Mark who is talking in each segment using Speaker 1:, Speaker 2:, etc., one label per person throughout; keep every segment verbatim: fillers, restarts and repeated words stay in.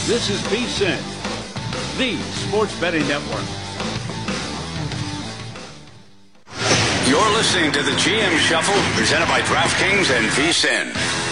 Speaker 1: This is VSiN, the sports betting network.
Speaker 2: You're listening to the G M Shuffle, presented by DraftKings and VSiN.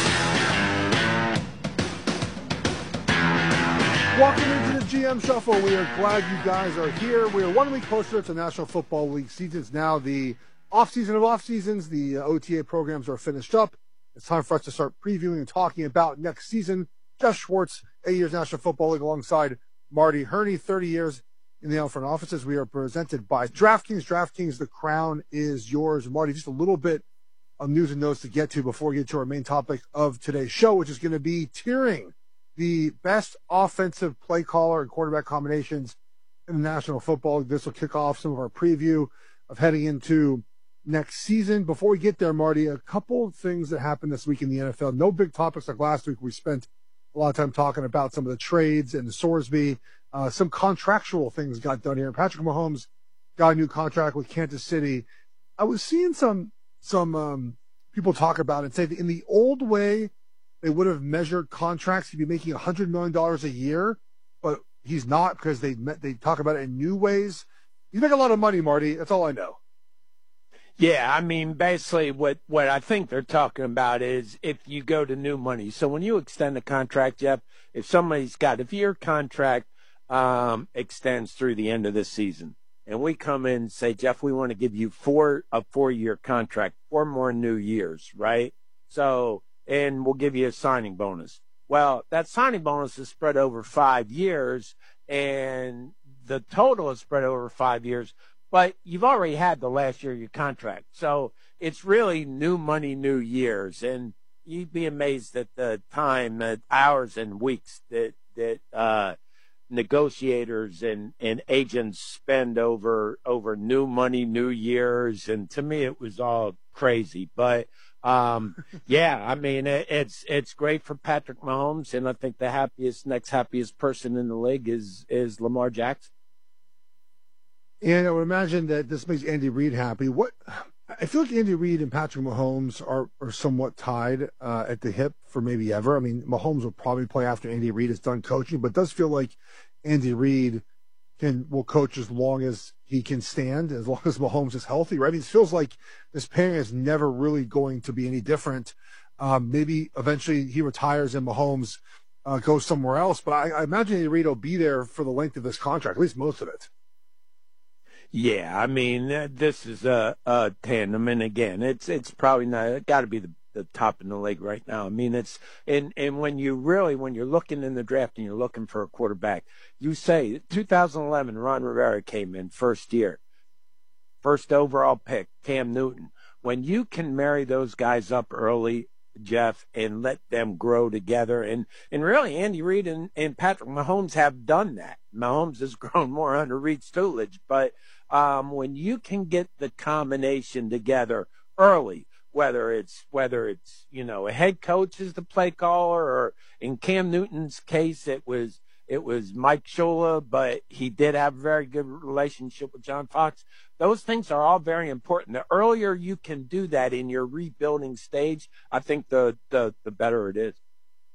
Speaker 3: Welcome into the G M Shuffle. We are glad you guys are here. We are one week closer to National Football League season. It's now the off-season of off-seasons. The uh, O T A programs are finished up. It's time for us to start previewing and talking about next season. Jeff Schwartz, eight years National Football League, alongside Marty Herney, thirty years in the front offices. We are presented by DraftKings. DraftKings, the crown is yours. Marty, just a little bit of news and notes to get to before we get to our main topic of today's show, which is going to be tiering the best offensive play caller and quarterback combinations in the National Football League. This will kick off some of our preview of heading into next season. Before we get there, Marty, a couple of things that happened this week in the N F L. No big topics like last week. We spent a lot of time talking about some of the trades and the Sorsby. Uh, some contractual things got done here. Patrick Mahomes got a new contract with Kansas City. I was seeing some some um, people talk about it and say that in the old way, they would have measured contracts. He'd be making one hundred million dollars a year, but he's not because they met, they talk about it in new ways. He's making a lot of money, Marty. That's all I know.
Speaker 4: Yeah, I mean, basically what, what I think they're talking about is if you go to new money. So when you extend a contract, Jeff, if somebody's got, if your contract um, extends through the end of this season, and we come in and say, Jeff, we want to give you four a four-year contract, four more new years, right? So, and we'll give you a signing bonus. Well, that signing bonus is spread over five years, and the total is spread over five years. But you've already had the last year of your contract. So it's really new money, new years. And you'd be amazed at the time, the hours and weeks that, that, uh, negotiators and, and agents spend over, over new money, new years. And to me, it was all crazy. But, um, yeah, I mean, it, it's, it's great for Patrick Mahomes. And I think the happiest, next happiest person in the league is, is Lamar Jackson.
Speaker 3: And I would imagine that this makes Andy Reid happy. What I feel like Andy Reid and Patrick Mahomes are, are somewhat tied uh, at the hip for maybe ever. I mean, Mahomes will probably play after Andy Reid is done coaching, but it does feel like Andy Reid can will coach as long as he can stand, as long as Mahomes is healthy, right? I mean, it feels like this pairing is never really going to be any different. Um, maybe eventually he retires and Mahomes uh, goes somewhere else, but I, I imagine Andy Reid will be there for the length of this contract, at least most of it.
Speaker 4: Yeah, I mean, uh, this is a, a tandem, and again, it's it's probably not, it got to be the, the top in the league right now. I mean, it's, and, and when you really, when you're looking in the draft and you're looking for a quarterback, you say, two thousand eleven, Ron Rivera came in first year, first overall pick, Cam Newton. When you can marry those guys up early, Jeff, and let them grow together, and, and really, Andy Reid and, and Patrick Mahomes have done that. Mahomes has grown more under Reid's tutelage, but Um, when you can get the combination together early, whether it's, whether it's, you know, a head coach is the play caller, or in Cam Newton's case, it was, it was Mike Shula, but he did have a very good relationship with John Fox. Those things are all very important. The earlier you can do that in your rebuilding stage, I think the, the, the better it is.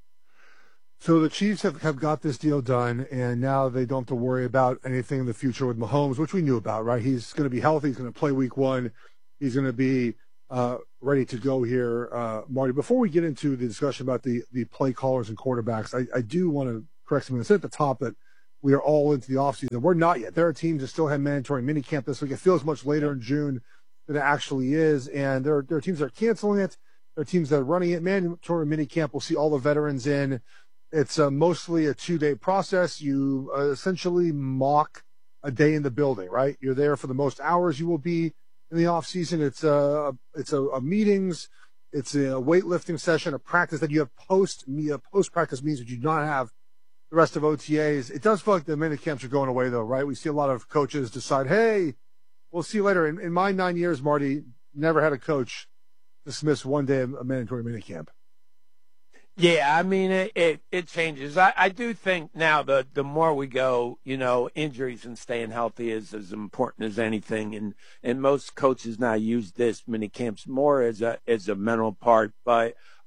Speaker 3: So the Chiefs have, have got this deal done, and now they don't have to worry about anything in the future with Mahomes, which we knew about, right? He's going to be healthy. He's going to play week one. He's going to be uh, ready to go here, uh, Marty. Before we get into the discussion about the, the play callers and quarterbacks, I, I do want to correct something. I said at the top that we are all into the offseason. We're not yet. There are teams that still have mandatory minicamp this week. It feels much later in June than it actually is, and there are, there are teams that are canceling it. There are teams that are running it. Mandatory minicamp, we'll see all the veterans in. It's uh, mostly a two-day process. You uh, essentially mock a day in the building, right? You're there for the most hours you will be in the off season. It's a, it's a, a meetings. It's a weightlifting session, a practice that you have post post practice meetings that you do not have the rest of O T As. It does feel like the mini camps are going away though, right? We see a lot of coaches decide, hey, we'll see you later. In, in my nine years, Marty, never had a coach dismiss one day of a mandatory mini camp.
Speaker 4: Yeah, I mean, it, it, it changes. I, I do think now the, the more we go, you know, injuries and staying healthy is as important as anything. And, and most coaches now use this mini camps more as a, as a mental part. But,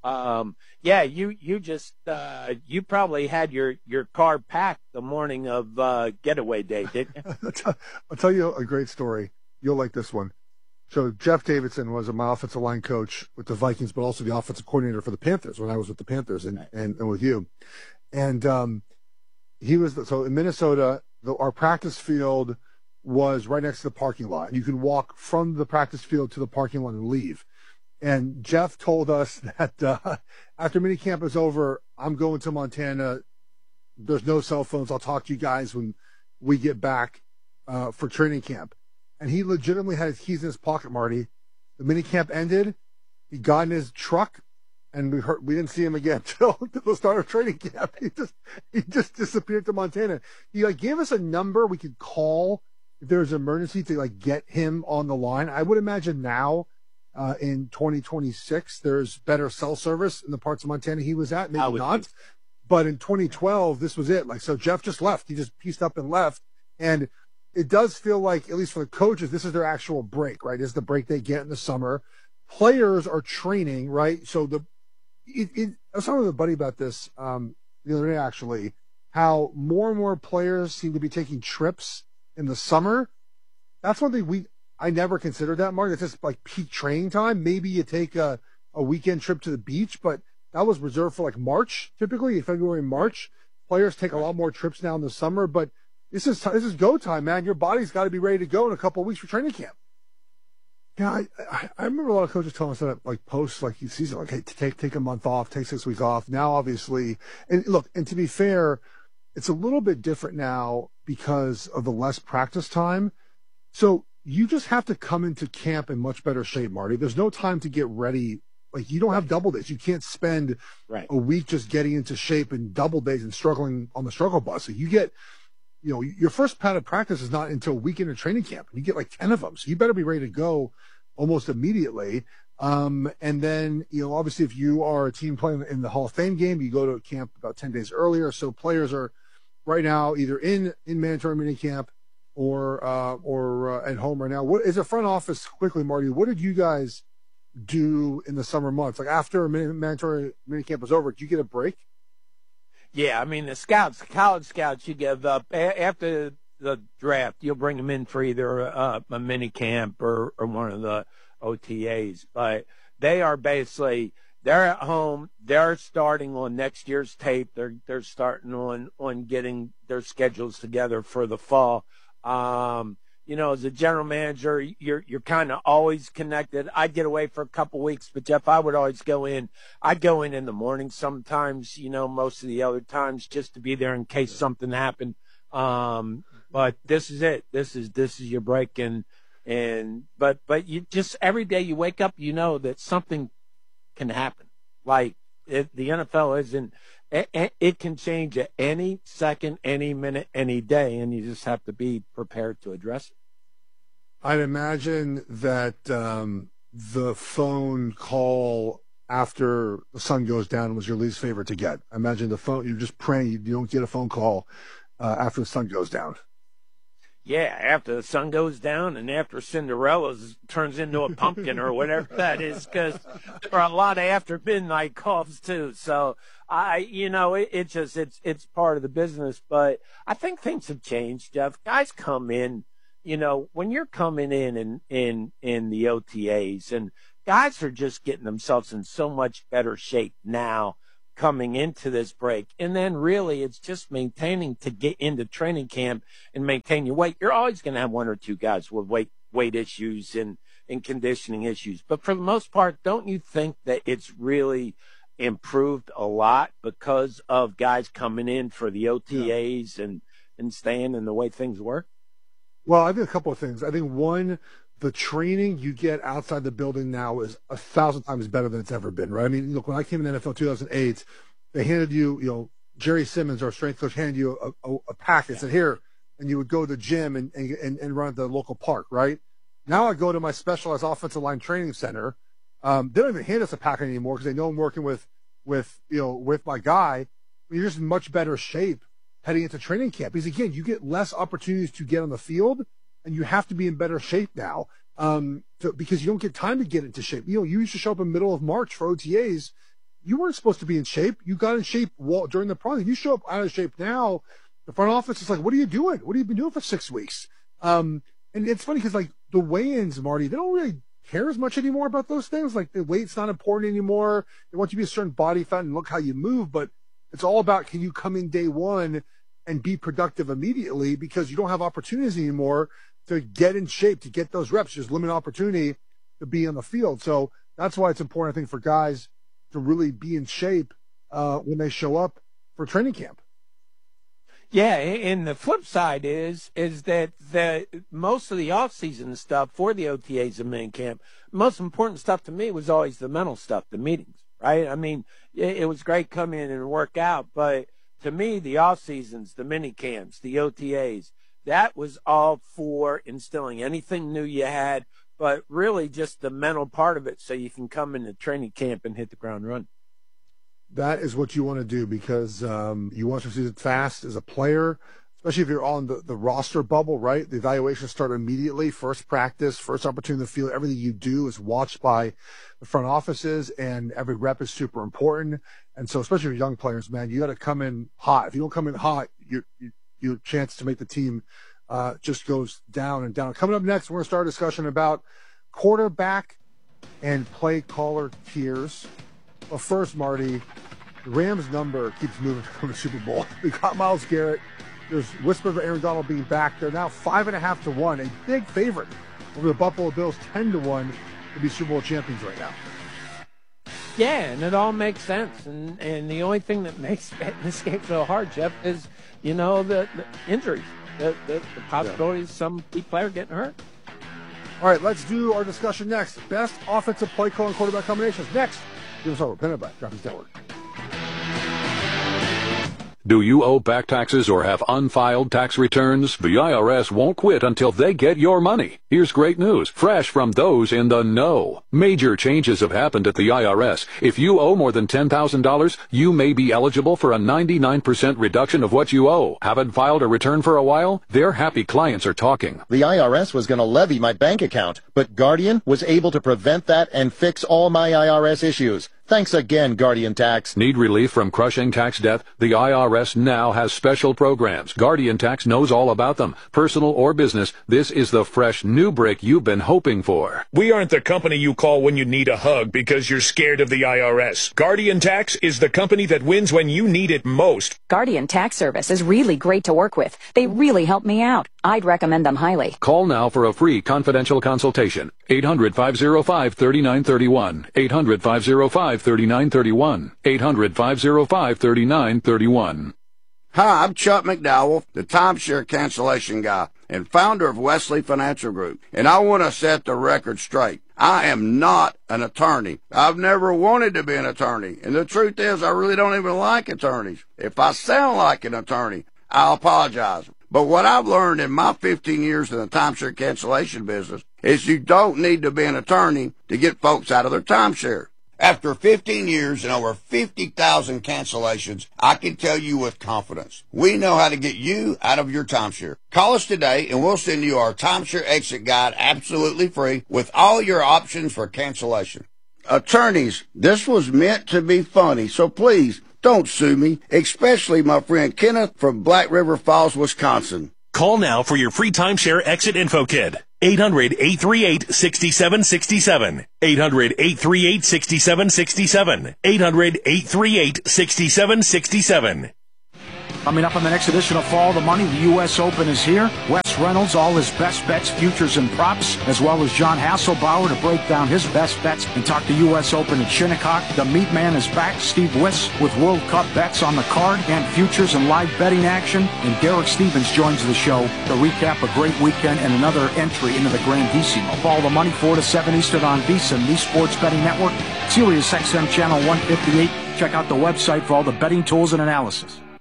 Speaker 4: um, yeah, you you just uh, you probably had your your car packed the morning of uh, getaway day, didn't you?
Speaker 3: I'll tell you a great story. You'll like this one. So Jeff Davidson was my offensive line coach with the Vikings, but also the offensive coordinator for the Panthers when I was with the Panthers and, and, and with you. And um, he was the, so in Minnesota, the, our practice field was right next to the parking lot. You could walk from the practice field to the parking lot and leave. And Jeff told us that uh, after minicamp is over, I'm going to Montana. There's no cell phones. I'll talk to you guys when we get back uh, for training camp. And he legitimately had his keys in his pocket, Marty. The minicamp ended. He got in his truck, and we heard we didn't see him again until the start of training camp. He just he just disappeared to Montana. He like gave us a number we could call if there was an emergency to like get him on the line. I would imagine now uh, in twenty twenty-six there's better cell service in the parts of Montana he was at. Maybe not, but in twenty twelve this was it. Like so, Jeff just left. He just pieced up and left, and it does feel like, at least for the coaches, this is their actual break, right? This is the break they get in the summer. Players are training, right? So the it, it, I was talking with a buddy about this um, the other day, actually, how more and more players seem to be taking trips in the summer. That's one thing we I never considered that, Mark. It's just like peak training time. Maybe you take a, a weekend trip to the beach, but that was reserved for like March, typically, February, March. Players take a lot more trips now in the summer, but This is this is go time, man. Your body's got to be ready to go in a couple of weeks for training camp. Yeah, I, I, I remember a lot of coaches telling us that, like post like season, like hey, take take a month off, take six weeks off. Now, obviously, and look, and to be fair, it's a little bit different now because of the less practice time. So you just have to come into camp in much better shape, Marty. There's no time to get ready. Like you don't have double days. You can't spend
Speaker 4: right.
Speaker 3: a week just getting into shape in double days and struggling on the struggle bus. So you get. You know, your first padded practice is not until weekend of training camp. You get like ten of them. So you better be ready to go almost immediately. Um, and then, you know, obviously if you are a team playing in the Hall of Fame game, you go to camp about ten days earlier. So players are right now either in, in mandatory mini camp or, uh, or uh, at home right now. What is a front office quickly, Marty? What did you guys do in the summer months? Like after mandatory mini camp was over, did you get a break?
Speaker 4: Yeah, I mean, the scouts, college scouts, you give up a- after the draft, you'll bring them in for either a, a mini camp or, or one of the O T As. But they are basically, they're at home. They're starting on next year's tape. They're, they're starting on, on getting their schedules together for the fall. Um, you know, as a general manager, you're you're kind of always connected. I'd get away for a couple weeks, but Jeff, I would always go in. I'd go in in the morning sometimes, you know, most of the other times just to be there in case something happened. Um, but this is it. This is this is your break, and and but but you just every day you wake up, you know that something can happen. Like it, the N F L isn't. It, it can change at any second, any minute, any day, and you just have to be prepared to address it.
Speaker 3: I'd imagine that um, the phone call after the sun goes down was your least favorite to get. I imagine the phone, you're just praying you don't get a phone call uh, after the sun goes down.
Speaker 4: Yeah, after the sun goes down and after Cinderella turns into a pumpkin or whatever that is, because there are a lot of after midnight calls too. So I, you know, it, it just it's it's part of the business. But I think things have changed, Jeff. Guys come in, you know, when you're coming in in in in the O T As, and guys are just getting themselves in so much better shape now coming into this break. And then really it's just maintaining to get into training camp and maintain your weight. You're always going to have one or two guys with weight, weight issues and, and conditioning issues. But for the most part, don't you think that it's really improved a lot because of guys coming in for the O T As yeah. and, and staying in the way things work?
Speaker 3: Well, I think a couple of things. I think one, the training you get outside the building now is a thousand times better than it's ever been, right? I mean, look, when I came in the N F L in two thousand eight, they handed you, you know, Jerry Simmons, our strength coach, handed you a, a, a packet, said, here, and you would go to the gym and, and, and run at the local park, right? Now I go to my specialized offensive line training center. Um, they don't even hand us a packet anymore because they know I'm working with, with, you know, with my guy. You're just in much better shape heading into training camp. Because again, you get less opportunities to get on the field, and you have to be in better shape now. Um, to, because you don't get time to get into shape. You know, you used to show up in the middle of March for O T As. you weren't supposed to be in shape. You got in shape during the process. You show up out of shape now. The front office is like, what are you doing? What have you been doing for six weeks? Um, and it's funny because, like, the weigh-ins, Marty, they don't really care as much anymore about those things. Like, the weight's not important anymore. They want you to be a certain body fat and look how you move, but it's all about, can you come in day one and be productive immediately, because you don't have opportunities anymore to get in shape, to get those reps. Just limited opportunity to be on the field. So that's why it's important, I think, for guys to really be in shape uh, when they show up for training camp.
Speaker 4: Yeah, and the flip side is is that the most of the off-season stuff for the O T As and main camp, most important stuff to me was always the mental stuff, the meetings, right? I mean, it, it was great come in and work out, but to me, the off-seasons, the mini camps, the O T As, that was all for instilling anything new you had, but really just the mental part of it so you can come into training camp and hit the ground running.
Speaker 3: That is what you want to do, because um, you want to see it fast as a player, especially if you're on the, the roster bubble, right? The evaluations start immediately. First practice, first opportunity in the field. Everything you do is watched by the front offices, and every rep is super important. And so, especially for young players, man, you got to come in hot. If you don't come in hot, your your chance to make the team uh, just goes down and down. Coming up next, we're going to start a discussion about quarterback and play caller tiers. But first, Marty, the Rams number keeps moving from the Super Bowl. We got Myles Garrett. There's whispers of Aaron Donald being back. They're now five and a half to one, a big favorite over the Buffalo Bills, ten to one to be Super Bowl champions right now.
Speaker 4: Yeah, and it all makes sense. And and the only thing that makes betting this game so hard, Jeff, is, you know, the, the injuries, the, the, the possibilities yeah. some key player getting hurt.
Speaker 3: All right, let's do our discussion next. Best offensive play call and quarterback combinations. Next, give us over. Pin it back. DraftKings Network.
Speaker 5: Do you owe back taxes or have unfiled tax returns? The I R S won't quit until they get your money. Here's great news, fresh from those in the know. Major changes have happened at the I R S. If you owe more than ten thousand dollars, you may be eligible for a ninety-nine percent reduction of what you owe. Haven't filed a return for a while? Their happy clients are talking.
Speaker 6: The I R S was going to levy my bank account, but Guardian was able to prevent that and fix all my I R S issues. Thanks again, Guardian Tax.
Speaker 5: Need relief from crushing tax debt? The I R S now has special programs. Guardian Tax knows all about them. Personal or business, this is the fresh new break you've been hoping for.
Speaker 7: We aren't the company you call when you need a hug because you're scared of the I R S. Guardian Tax is the company that wins when you need it most.
Speaker 8: Guardian Tax Service is really great to work with. They really help me out. I'd recommend them highly.
Speaker 5: Call now for a free confidential consultation. eight hundred, five oh five, three nine three one. eight hundred, five oh five, three nine three one. eight hundred, five oh five, three nine three one.
Speaker 9: Hi, I'm Chuck McDowell, the timeshare cancellation guy and founder of Wesley Financial Group, and I want to set the record straight. I am not an attorney. I've never wanted to be an attorney, and the truth is I really don't even like attorneys. If I sound like an attorney, I'll apologize. But what I've learned in my fifteen years in the timeshare cancellation business is you don't need to be an attorney to get folks out of their timeshare. After fifteen years and over fifty thousand cancellations, I can tell you with confidence, we know how to get you out of your timeshare. Call us today and we'll send you our timeshare exit guide absolutely free with all your options for cancellation. Attorneys, this was meant to be funny, so please don't sue me, especially my friend Kenneth from Black River Falls, Wisconsin.
Speaker 10: Call now for your free timeshare exit info kit. eight hundred, eight three eight, six seven six seven. eight hundred, eight three eight, six seven six seven. eight hundred, eight three eight, six seven six seven.
Speaker 11: Coming up on the next edition of Follow the Money, the U S Open is here. Wes Reynolds, all his best bets, futures, and props, as well as John Hasselbauer to break down his best bets and talk the U S Open at Shinnecock. The Meat Man is back, Steve Wiss, with World Cup bets on the card and futures and live betting action. And Derek Stevens joins the show to recap a great weekend and another entry into the Grandissimo. Follow the Money, four to seven Eastern on VEASAN, the Sports Betting Network, Sirius X M Channel one fifty-eight. Check out the website for all the betting tools and analysis.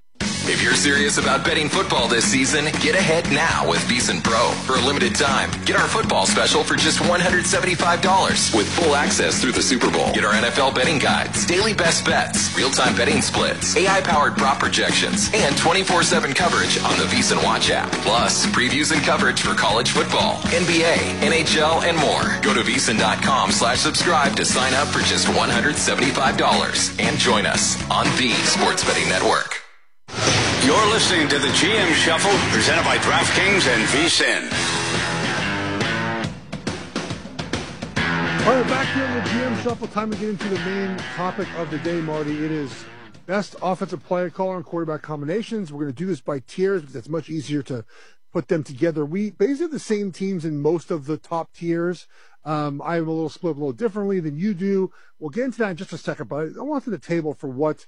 Speaker 12: If you're serious about betting football this season, get ahead now with VEASAN Pro. For a limited time, get our football special for just one hundred seventy-five dollars with full access through the Super Bowl. Get our N F L betting guides, daily best bets, real-time betting splits, A I-powered prop projections, and twenty-four seven coverage on the VEASAN Watch app. Plus, previews and coverage for college football, N B A, N H L, and more. Go to VEASAN.com slash subscribe to sign up for just one hundred seventy-five dollars and join us on the Sports Betting Network.
Speaker 2: You're listening to the G M Shuffle, presented by DraftKings and VEASAN.
Speaker 3: All right, back here in the G M Shuffle, time to get into the main topic of the day, Marty. It is best offensive play caller and quarterback combinations. We're going to do this by tiers because it's much easier to put them together. We basically have the same teams in most of the top tiers. Um, I am a little split a little differently than you do. We'll get into that in just a second, but I want to the table for what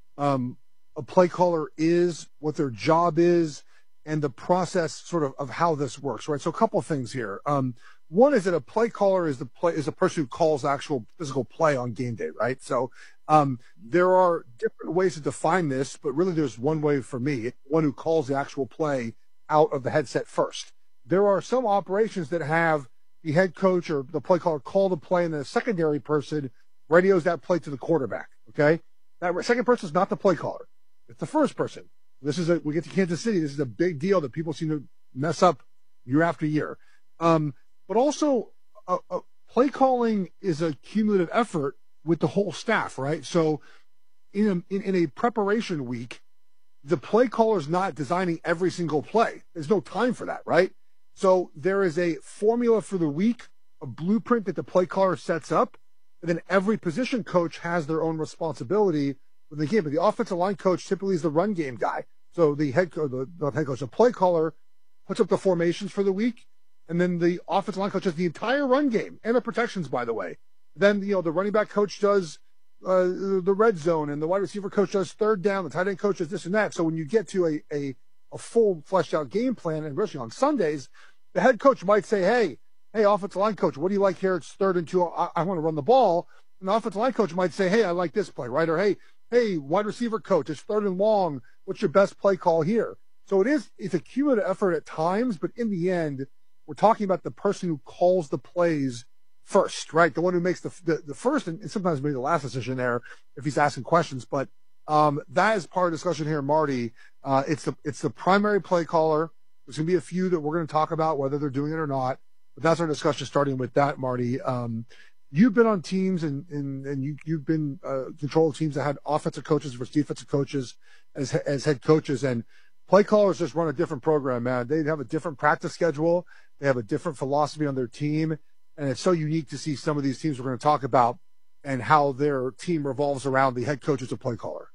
Speaker 3: um, a play caller is, what their job is, and the process sort of of how this works, right? So a couple of things here. Um, one is that a play caller is the play is a person who calls actual physical play on game day, right? So um, there are different ways to define this, but really there's one way for me, one who calls the actual play out of the headset first. There are some operations that have the head coach or the play caller call the play, and then a secondary person radios that play to the quarterback. Okay, that second person is not the play caller. It's the first person. This is a, we get to Kansas City. This is a big deal that people seem to mess up year after year. Um, but also, uh, uh, play calling is a cumulative effort with the whole staff, right? So in a, in, in a preparation week, the play caller is not designing every single play. There's no time for that, right? So there is a formula for the week, a blueprint that the play caller sets up, and then every position coach has their own responsibility with the game. But the offensive line coach typically is the run game guy. So the head coach, the, the head coach, the play caller puts up the formations for the week, and then the offensive line coach does the entire run game and the protections, by the way. Then, you know, the running back coach does uh, the red zone, and the wide receiver coach does third down, the tight end coach does this and that. So when you get to a, a, a full fleshed out game plan, and especially on Sundays, the head coach might say, hey, hey, offensive line coach, what do you like here? It's third and two. I, I want to run the ball. And the offensive line coach might say, hey, I like this play, right? Or, hey, hey, wide receiver coach, it's third and long. What's your best play call here? So it is, it's a cumulative effort at times, but in the end, we're talking about the person who calls the plays first, right? The one who makes the the, the first and sometimes maybe the last decision there if he's asking questions. But um, that is part of the discussion here, Marty. Uh, it's the it's the primary play caller. There's going to be a few that we're going to talk about whether they're doing it or not. But that's our discussion starting with that, Marty. Um, You've been on teams and, and, and you, you've been uh, control teams that had offensive coaches versus defensive coaches as as head coaches, and play callers just run a different program, man. They have a different practice schedule. They have a different philosophy on their team, and it's so unique to see some of these teams we're going to talk about and how their team revolves around the head coach as a play caller.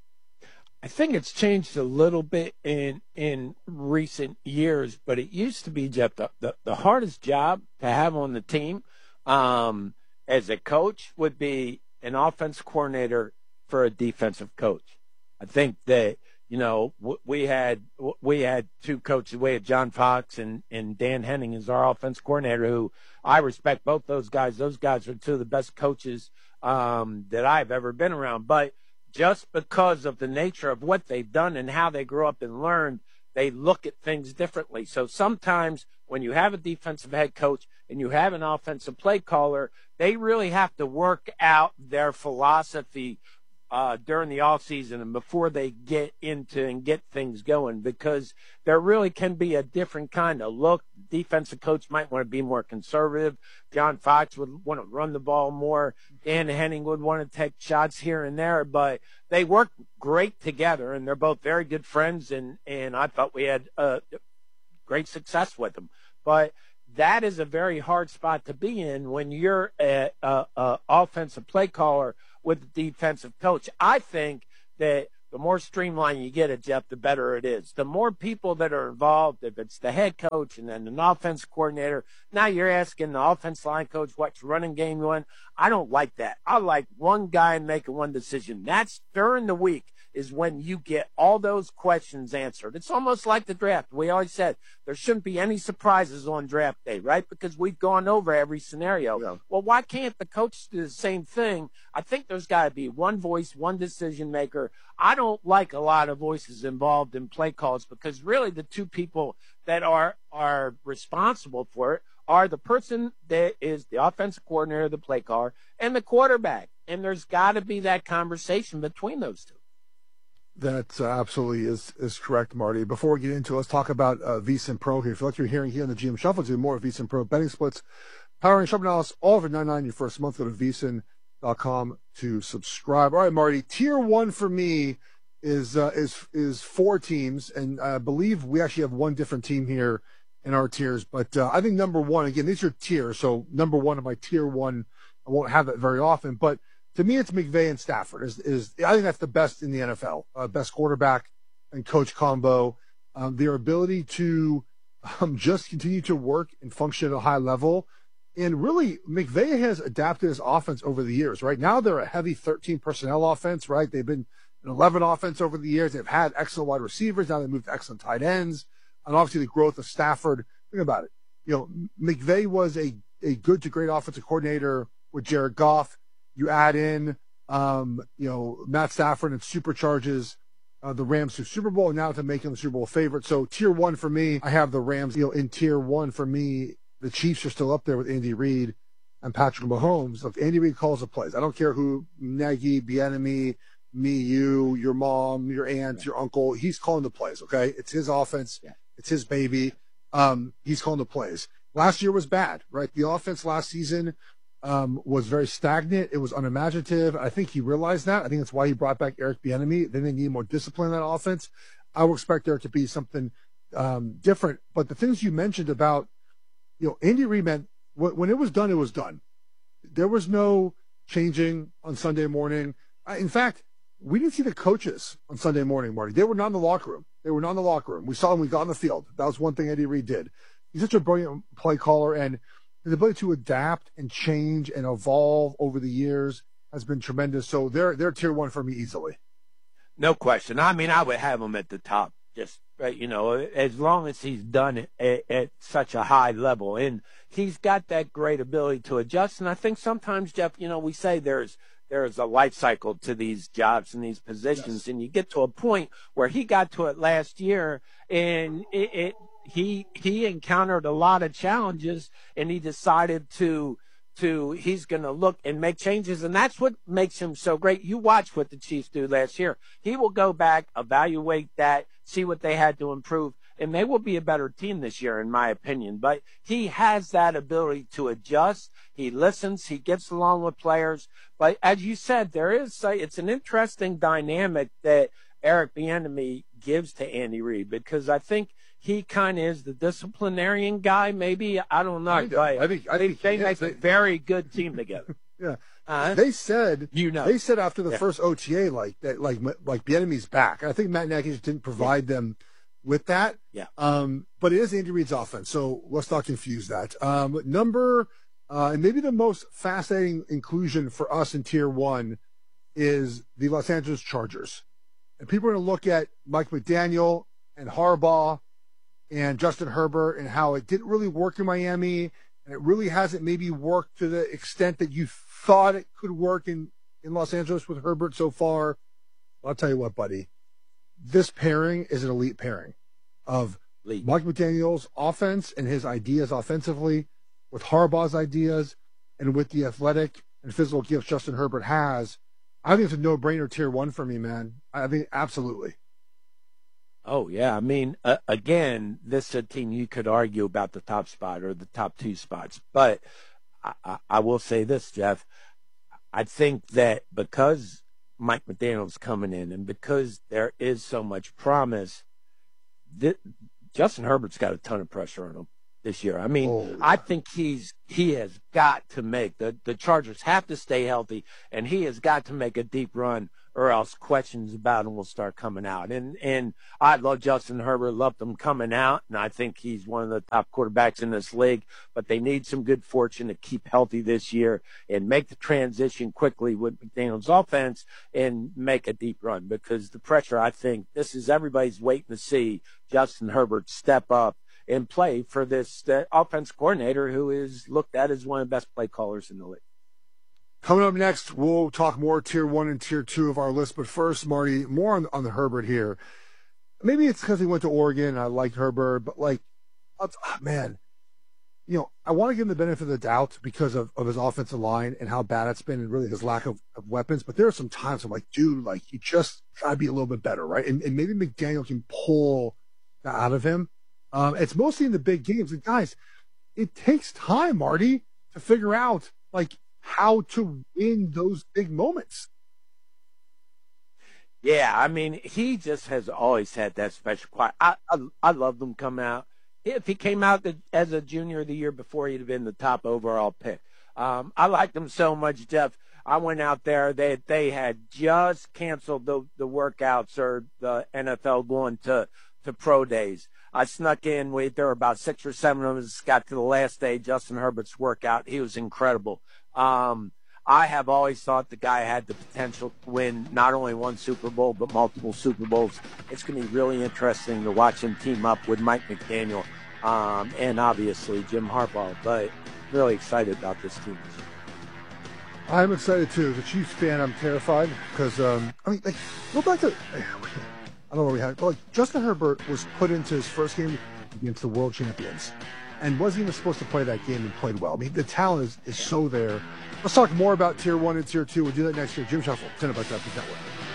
Speaker 4: I think it's changed a little bit in in recent years, but it used to be, Jeff, the, the, the hardest job to have on the team um, as a coach would be an offense coordinator for a defensive coach. I think that, you know, we had we had two coaches. We had John Fox and, and Dan Henning as our offense coordinator, who I respect both those guys. Those guys are two of the best coaches um, that I've ever been around. But just because of the nature of what they've done and how they grew up and learned, they look at things differently. So sometimes when you have a defensive head coach and you have an offensive play caller, they really have to work out their philosophy uh, during the off season and before they get into and get things going, because there really can be a different kind of look. Defensive coach might want to be more conservative. John Fox would want to run the ball more. Dan Henning would want to take shots here and there, but they work great together, and they're both very good friends, and, and I thought we had uh, great success with them. But that is a very hard spot to be in when you're an offensive play caller with a defensive coach. I think that the more streamlined you get it, Jeff, the better it is. The more people that are involved, if it's the head coach and then an offense coordinator, now you're asking the offense line coach what's running game you want. I don't like that. I like one guy making one decision. That's during the week is when you get all those questions answered. It's almost like the draft. We always said there shouldn't be any surprises on draft day, right? Because we've gone over every scenario.
Speaker 3: Yeah.
Speaker 4: Well, why can't the coach do the same thing? I think there's got to be one voice, one decision maker. I don't like a lot of voices involved in play calls because really the two people that are are responsible for it are the person that is the offensive coordinator, the play caller, and the quarterback. And there's got to be that conversation between those two.
Speaker 3: That uh, absolutely is is correct, Marty. Before we get into it, let's talk about uh, VSiN Pro here. If you like you're hearing here on the G M Shuffle, do more of VSiN Pro betting splits, power and shop analysis, all over nine ninety your first month. Go to V S I N dot com to subscribe. All right, Marty. Tier one for me is uh, is is four teams, and I believe we actually have one different team here in our tiers. But uh, I think number one, again, these are tiers, so number one of my tier one, I won't have that very often, but to me, it's McVay and Stafford. Is is I think that's the best in the N F L, uh, best quarterback and coach combo. Um, their ability to um, just continue to work and function at a high level, and really McVay has adapted his offense over the years. Right now, they're a heavy thirteen personnel offense. Right, they've been an eleven offense over the years. They've had excellent wide receivers. Now they moved to excellent tight ends, and obviously the growth of Stafford. Think about it. You know, McVay was a a good to great offensive coordinator with Jared Goff. You add in, um, you know, Matt Stafford and supercharges uh, the Rams to Super Bowl, and now to make them the Super Bowl favorite. So tier one for me, I have the Rams. You know, in tier one for me, the Chiefs are still up there with Andy Reid and Patrick Mahomes. Look, Andy Reid calls the plays. I don't care who, Nagy, Bieniemy, me, you, your mom, your aunt, your uncle. He's calling the plays. Okay, it's his offense.
Speaker 4: Yeah.
Speaker 3: It's his baby. Um, he's calling the plays. Last year was bad, right? The offense last season um, was very stagnant. It was unimaginative. I think he realized that. I think that's why he brought back Eric Bieniemy. Then they need more discipline in that offense. I would expect there to be something um, different. But the things you mentioned about, you know, Andy Reid, man, when it was done, it was done. There was no changing on Sunday morning. In fact, we didn't see the coaches on Sunday morning, Marty. They were not in the locker room. They were not in the locker room. We saw them. We got on the field. That was one thing Andy Reid did. He's such a brilliant play caller, and his ability to adapt and change and evolve over the years has been tremendous. So they're they're tier one for me easily.
Speaker 4: No question. I mean, I would have him at the top. Just right, you know, as long as he's done it at, at such a high level, and he's got that great ability to adjust. And I think sometimes, Jeff, you know, we say there's there's a life cycle to these jobs and these positions, yes. And you get to a point where he got to it last year, and it, it he he encountered a lot of challenges, and he decided to to he's going to look and make changes, and that's what makes him so great. You watch what the Chiefs do last year. He will go back, evaluate that, see what they had to improve, and they will be a better team this year, in my opinion. But he has that ability to adjust. He listens. He gets along with players. But as you said, there is a, it's an interesting dynamic that Eric Bieniemy gives to Andy Reid, because I think he kind of is the disciplinarian guy, maybe. I don't know.
Speaker 3: I think, I think, I think
Speaker 4: they
Speaker 3: yes,
Speaker 4: make
Speaker 3: they,
Speaker 4: a very good team together.
Speaker 3: Yeah.
Speaker 4: Uh,
Speaker 3: they said,
Speaker 4: you know,
Speaker 3: they said after the
Speaker 4: yeah.
Speaker 3: first O T A, like that, like, like Bieniemy's back. I think Matt Nagy didn't provide yeah. them with that.
Speaker 4: Yeah.
Speaker 3: Um, but it is Andy Reid's offense, so let's not confuse that. Um, number, uh, and maybe the most fascinating inclusion for us in tier one is the Los Angeles Chargers. And people are going to look at Mike McDaniel and Harbaugh and Justin Herbert and how it didn't really work in Miami, and it really hasn't maybe worked to the extent that you thought it could work in, in Los Angeles with Herbert so far. I'll tell you what, buddy. This pairing is an elite pairing of
Speaker 4: Elite.
Speaker 3: Mike McDaniel's offense and his ideas offensively, with Harbaugh's ideas, and with the athletic and physical gifts Justin Herbert has. I think it's a no-brainer tier one for me, man. I think absolutely.
Speaker 4: Oh, yeah. I mean, uh, again, this is a team you could argue about the top spot or the top two spots. But I, I, I will say this, Jeff. I think that because Mike McDaniel's coming in and because there is so much promise, th- Justin Herbert's got a ton of pressure on him this year. I mean, oh. I think he's he has got to make the, the Chargers have to stay healthy, and he has got to make a deep run or else questions about him will start coming out. And and I love Justin Herbert, loved him coming out, and I think he's one of the top quarterbacks in this league. But they need some good fortune to keep healthy this year and make the transition quickly with McDaniel's offense and make a deep run, because the pressure, I think, this is everybody's waiting to see Justin Herbert step up and play for this uh, offense coordinator who is looked at as one of the best play callers in the league.
Speaker 3: Coming up next, we'll talk more tier one and tier two of our list. But first, Marty, more on, on the Herbert here. Maybe it's because he went to Oregon and I liked Herbert, but like, oh, man, you know, I want to give him the benefit of the doubt because of, of his offensive line and how bad it's been and really his lack of, of weapons. But there are some times I'm like, dude, like, you just try to be a little bit better, right? And, and maybe McDaniel can pull that out of him. Um, it's mostly in the big games. And guys, it takes time, Marty, to figure out, like, how to win those big moments.
Speaker 4: Yeah, I mean, he just has always had that special quiet. I, I, I loved him come out. If he came out the, as a junior the year before, he'd have been the top overall pick. Um, I liked him so much, Jeff. I went out there. They they had just canceled the, the workouts or the N F L going to, to pro days. I snuck in. We, there were about six or seven of us. Got to the last day, Justin Herbert's workout. He was incredible. Um, I have always thought the guy had the potential to win not only one Super Bowl, but multiple Super Bowls. It's going to be really interesting to watch him team up with Mike McDaniel um, and obviously Jim Harbaugh. But really excited about this team.
Speaker 3: I'm excited too. As a Chiefs fan, I'm terrified because, um, I mean, like, go back to, I don't know where we had it, but like, Justin Herbert was put into his first game against the world champions and wasn't even supposed to play that game and played well. I mean, the talent is, is so there. Let's talk more about tier one and tier two. We'll do that next year. Jim Shuffle, ten about that network.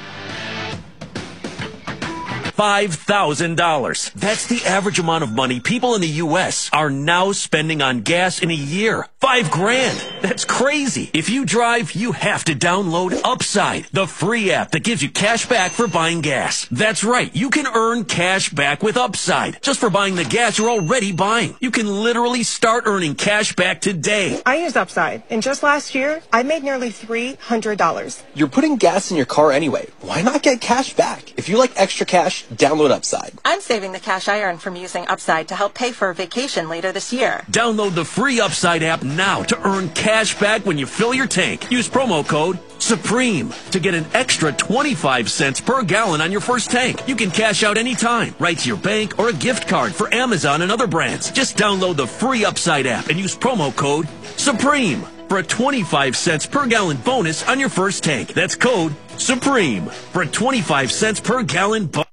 Speaker 10: five thousand dollars. That's the average amount of money people in the U S are now spending on gas in a year. Five grand. That's crazy. If you drive, you have to download Upside, the free app that gives you cash back for buying gas. That's right. You can earn cash back with Upside just for buying the gas you're already buying. You can literally start earning cash back today.
Speaker 13: I used Upside, and just last year, I made nearly three hundred dollars.
Speaker 14: You're putting gas in your car anyway. Why not get cash back? If you like extra cash, download Upside.
Speaker 15: I'm saving the cash I earn from using Upside to help pay for a vacation later this year.
Speaker 10: Download the free Upside app now to earn cash back when you fill your tank. Use promo code SUPREME to get an extra twenty-five cents per gallon on your first tank. You can cash out anytime, right to your bank or a gift card for Amazon and other brands. Just download the free Upside app and use promo code SUPREME for a twenty-five cents per gallon bonus on your first tank. That's code SUPREME for a twenty-five cents per gallon bonus.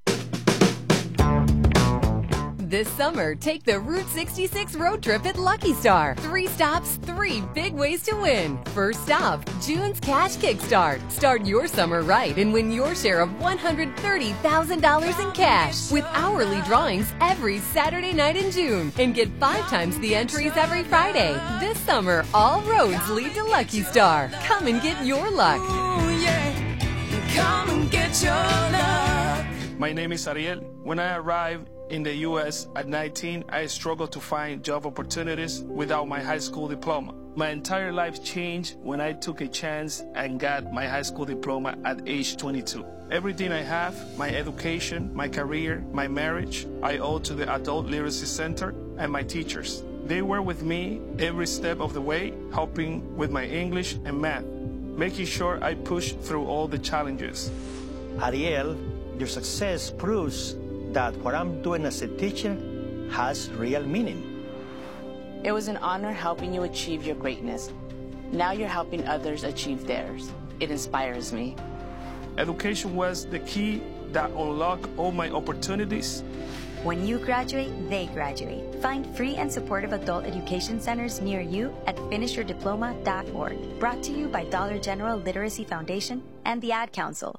Speaker 16: This summer, take the Route sixty-six road trip at Lucky Star. Three stops, three big ways to win. First stop, June's Cash Kickstart. Start your summer right and win your share of one hundred thirty thousand dollars in cash with hourly drawings every Saturday night in June. And get five times the entries every Friday. This summer, all roads lead to Lucky Star. Come and get your luck.
Speaker 17: Ooh, yeah. Come and get your luck. My name is Ariel. When I arrived in the U S at nineteen, I struggled to find job opportunities without my high school diploma. My entire life changed when I took a chance and got my high school diploma at age twenty-two. Everything I have, my education, my career, my marriage, I owe to the Adult Literacy Center and my teachers. They were with me every step of the way, helping with my English and math, making sure I pushed through all the challenges.
Speaker 18: Ariel, your success proves that what I'm doing as a teacher has real meaning.
Speaker 19: It was an honor helping you achieve your greatness. Now you're helping others achieve theirs. It inspires me.
Speaker 17: Education was the key that unlocked all my opportunities.
Speaker 20: When you graduate, they graduate. Find free and supportive adult education centers near you at finish your diploma dot org. Brought to you by Dollar General Literacy Foundation and the Ad Council.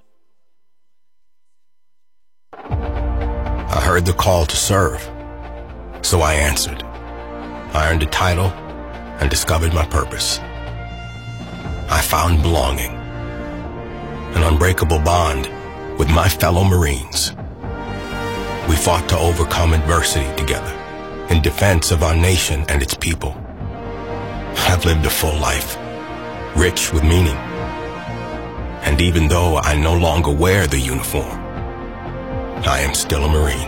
Speaker 21: I heard the call to serve, so I answered. I earned a title and discovered my purpose. I found belonging, an unbreakable bond with my fellow Marines. We fought to overcome adversity together in defense of our nation and its people. I've lived a full life, rich with meaning, And even though I no longer wear the uniform, I am still a Marine.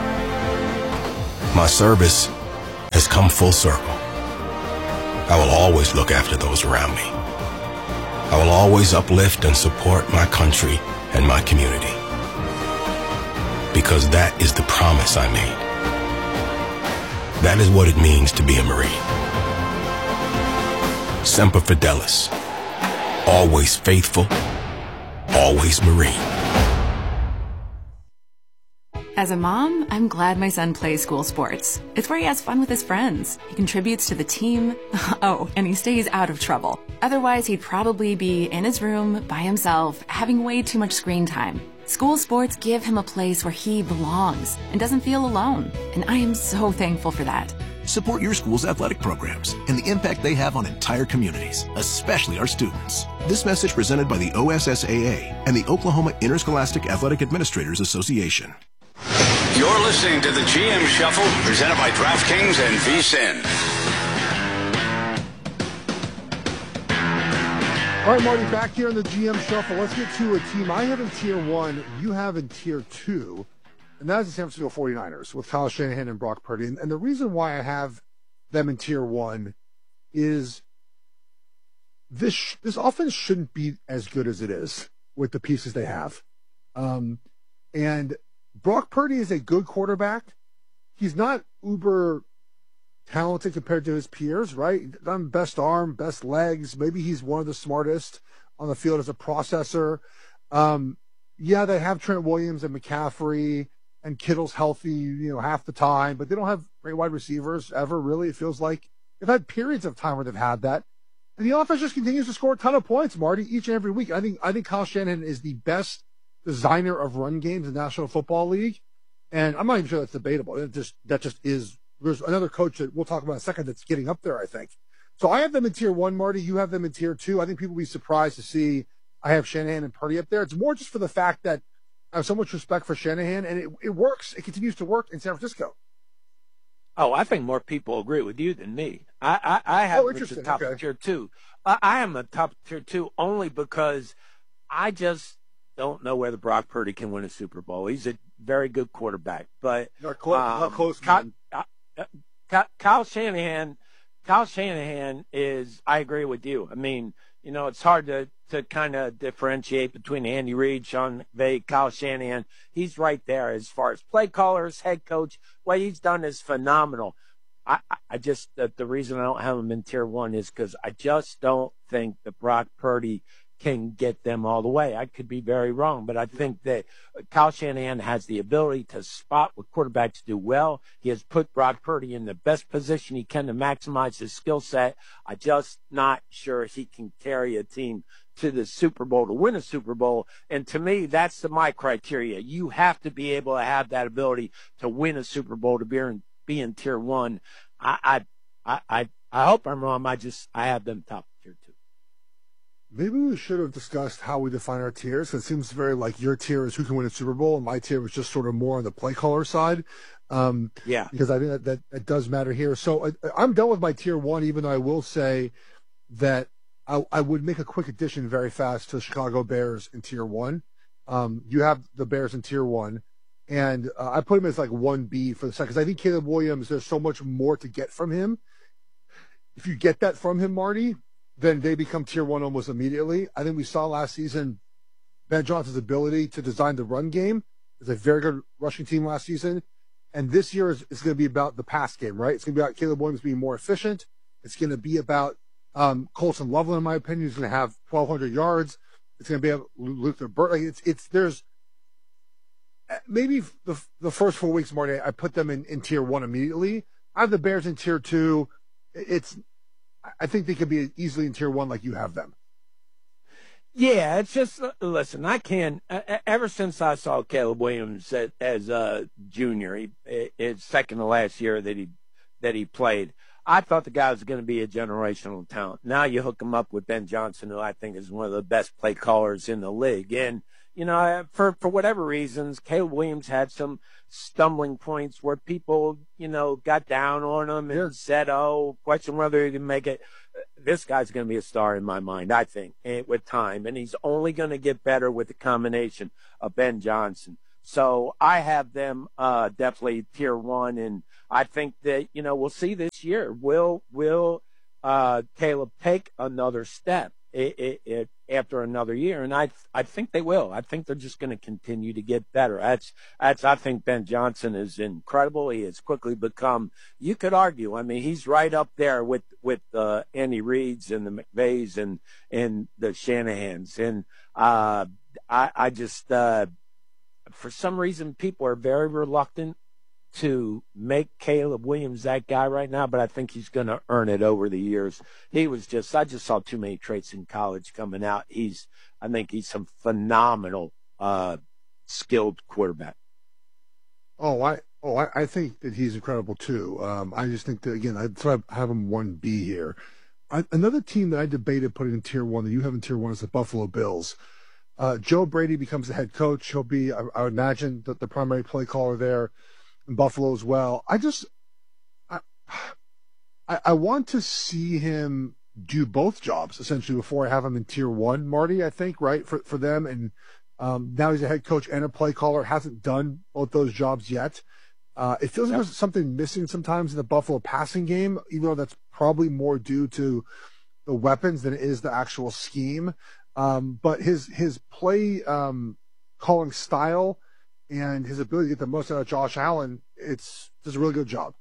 Speaker 21: My service has come full circle. I will always look after those around me. I will always uplift and support my country and my community. Because that is the promise I made. That is what it means to be a Marine. Semper Fidelis. Always faithful. Always Marine.
Speaker 1: As a mom, I'm glad my son plays school sports. It's where he has fun with his friends. He contributes to the team. Oh, and he stays out of trouble. Otherwise, he'd probably be in his room by himself, having way too much screen time. School sports give him a place where he belongs and doesn't feel alone. And I am so thankful for that.
Speaker 22: Support your school's athletic programs and the impact they have on entire communities, especially our students. This message presented by the O S S A A and the Oklahoma Interscholastic Athletic Administrators Association.
Speaker 2: You're listening to the G M Shuffle, presented by DraftKings and V S I N.
Speaker 3: All right, Marty, back here in the G M Shuffle. Let's get to a team I have in Tier one, you have in Tier two, and that is the San Francisco forty-niners with Kyle Shanahan and Brock Purdy. And, and the reason why I have them in Tier one is this this offense shouldn't be as good as it is with the pieces they have. Um, and Brock Purdy is a good quarterback. He's not uber talented compared to his peers, right? Done best arm, best legs. Maybe he's one of the smartest on the field as a processor. Um, yeah, they have Trent Williams and McCaffrey, and Kittle's healthy, you know, half the time, but they don't have great wide receivers ever, really. It feels like they've had periods of time where they've had that. And the offense just continues to score a ton of points, Marty, each and every week. I think I think Kyle Shanahan is the best designer of run games in the National Football League. And I'm not even sure that's debatable. It just that just is. There's another coach that we'll talk about in a second that's getting up there, I think. So I have them in Tier one, Marty. You have them in Tier two. I think people will be surprised to see I have Shanahan and Purdy up there. It's more just for the fact that I have so much respect for Shanahan, and it, it works. It continues to work in San Francisco.
Speaker 4: Oh, I think more people agree with you than me. I, I, I have
Speaker 3: oh,
Speaker 4: it at the top okay. of Tier two. I, I am a top Tier two only because I just don't know whether Brock Purdy can win a Super Bowl. He's a very good quarterback, but
Speaker 3: not close. Um, not close
Speaker 4: Kyle, uh, Kyle Shanahan, Kyle Shanahan is. I agree with you. I mean, you know, it's hard to to kind of differentiate between Andy Reid, Sean McVay, Kyle Shanahan. He's right there as far as play callers, head coach. What he's done is phenomenal. I, I just the, the reason I don't have him in Tier one is because I just don't think that Brock Purdy can get them all the way. I could be very wrong, but I think that Kyle Shanahan has the ability to spot what quarterbacks do well. He has put Brock Purdy in the best position he can to maximize his skill set. I'm just not sure he can carry a team to the Super Bowl to win a Super Bowl. And to me, that's the, my criteria. You have to be able to have that ability to win a Super Bowl to be in, be in Tier one. I, I, I, I hope I'm wrong. I just, I have them top Tier two.
Speaker 3: Maybe we should have discussed how we define our tiers. It seems very like your tier is who can win a Super Bowl, and my tier was just sort of more on the play caller side. Um,
Speaker 4: yeah.
Speaker 3: Because I think that, that, that does matter here. So I, I'm done with my Tier one, even though I will say that I, I would make a quick addition very fast to the Chicago Bears in Tier one. Um, you have the Bears in Tier one, and uh, I put him as like one B for the second, because I think Caleb Williams, there's so much more to get from him. If you get that from him, Marty, then they become Tier one almost immediately. I think we saw last season Ben Johnson's ability to design the run game. It's a very good rushing team last season. And this year is, is going to be about the pass game, right? It's going to be about Caleb Williams being more efficient. It's going to be about um, Colson Loveland, in my opinion, who's going to have twelve hundred yards. It's going to be about Luther Burton. Like it's, it's, there's maybe the, the first four weeks, Marty, I put them in, in Tier one immediately. I have the Bears in Tier two. It's, I think they could be easily in Tier one like you have them.
Speaker 4: Yeah, it's just, uh, listen, I can, uh, ever since I saw Caleb Williams as, as a junior, he, it's second to last year that he, that he played, I thought the guy was going to be a generational talent. Now you hook him up with Ben Johnson, who I think is one of the best play callers in the league. And, you know, for, for whatever reasons, Caleb Williams had some stumbling points where people, you know, got down on him and yeah. said, oh, question whether he can make it. This guy's going to be a star in my mind, I think, with time. And he's only going to get better with the combination of Ben Johnson. So I have them uh, definitely tier one. And I think that, you know, we'll see this year. Will, will uh, Caleb take another step it, it, it, after another year? And I I think they will. I think they're just going to continue to get better. That's, that's, I think Ben Johnson is incredible. He has quickly become, you could argue, I mean, he's right up there with, with uh, Andy Reid's and the McVays and, and the Shanahans. And uh, I, I just, uh, for some reason, people are very reluctant to make Caleb Williams that guy right now, but I think he's going to earn it over the years. He was just, I just saw too many traits in college coming out. He's, I think he's some phenomenal, uh, skilled quarterback.
Speaker 3: Oh, I, oh, I, I think that he's incredible too. Um, I just think that, again, I'd sort of have him one B here. I, another team that I debated putting in tier one that you have in tier one is the Buffalo Bills. Uh, Joe Brady becomes the head coach. He'll be, I, I would imagine, the, the primary play caller there. Buffalo as well. I just, I, I, I want to see him do both jobs essentially before I have him in tier one, Marty, I think, right, for, for them. And um, now he's a head coach and a play caller, hasn't done both those jobs yet. Uh, it feels yep. like there's something missing sometimes in the Buffalo passing game, even though that's probably more due to the weapons than it is the actual scheme. Um, but his, his play um, calling style and his ability to get the most out of Josh Allen, it's does a really good job.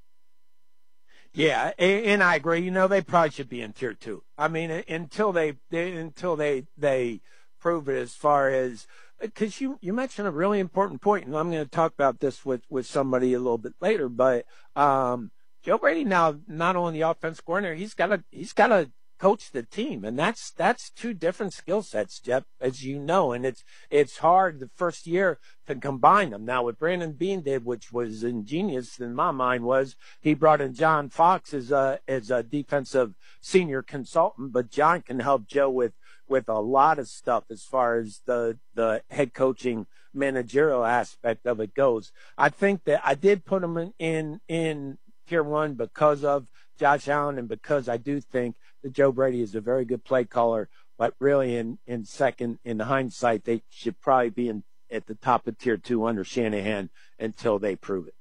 Speaker 4: Yeah, and, and I agree. You know, they probably should be in tier two. I mean, until they, they until they they prove it as far as because you you mentioned a really important point, and I'm going to talk about this with with somebody a little bit later. But um, Joe Brady now not only the offense coordinator, he's got a he's got a coach the team, and that's that's two different skill sets, Jeff, as you know, and it's it's hard the first year to combine them. Now, what Brandon Beane did, which was ingenious in my mind, was he brought in John Fox as a as a defensive senior consultant, but John can help Joe with with a lot of stuff as far as the the head coaching managerial aspect of it goes. I think that I did put him in in, in tier one because of Josh Allen and because I do think that Joe Brady is a very good play caller, but really in, in second, in hindsight, they should probably be in at the top of tier two under Shanahan until they prove it.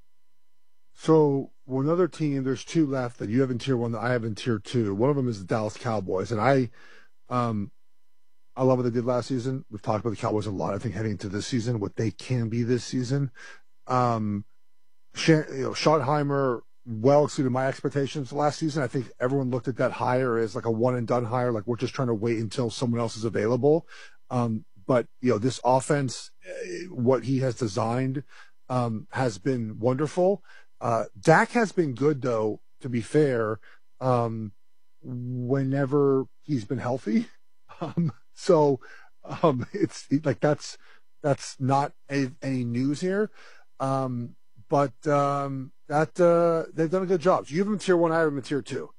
Speaker 3: So one other team, there's two left that you have in tier one that I have in tier two. One of them is the Dallas Cowboys, and I, um, I love what they did last season. We've talked about the Cowboys a lot. I think heading into this season, what they can be this season. Um, you know, Schottenheimer well exceeded my expectations last season. I think everyone looked at that hire as like a one and done hire. Like we're just trying to wait until someone else is available. Um, but you know, this offense, what he has designed, um, has been wonderful. Uh, Dak has been good though, to be fair, um, whenever he's been healthy. Um, so, um, it's like, that's, that's not a, any news here. Um, but, um, That uh, they've done a good job. So you have them in tier one, I have them in tier two.